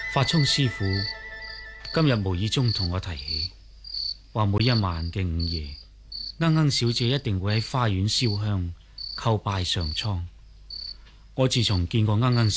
法聰師傅今日無意中同我提起，話每一晚嘅午夜，鶯鶯小姐一定會喺花園燒香叩拜上蒼。我自從見過鶯鶯